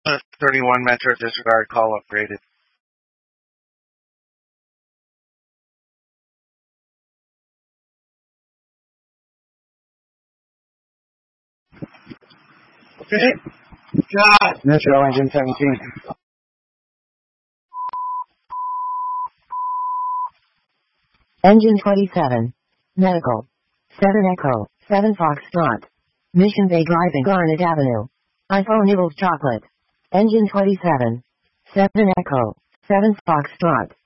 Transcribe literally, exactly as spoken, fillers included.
Uh, thirty-one Metro disregard call upgraded. Okay. God. Metro engine seventeen. Engine twenty-seven. Medical. seven Echo. seven Foxtrot. Mission Bay Drive in Garnet Avenue. iPhone Nibbles Chocolate. Engine twenty-seven. seven Echo. seven Foxtrot.